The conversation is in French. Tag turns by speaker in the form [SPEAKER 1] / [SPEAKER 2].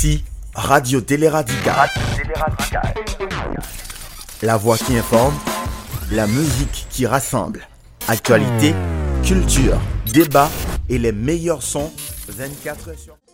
[SPEAKER 1] Ici, Radio Télé Radical. La voix qui informe, la musique qui rassemble. Actualité, culture, débat et les meilleurs sons 24 heures sur